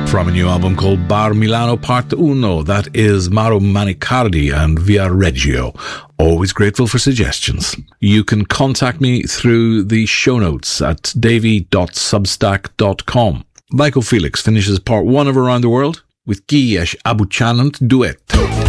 From a new album called Bar Milano Part Uno, that is Mauro Manicardi and Via Reggio. Always grateful for suggestions. You can contact me through the show notes at davy.substack.com. Michael Felix finishes part 1 of Around the World with Guy Abuchanant Duetto.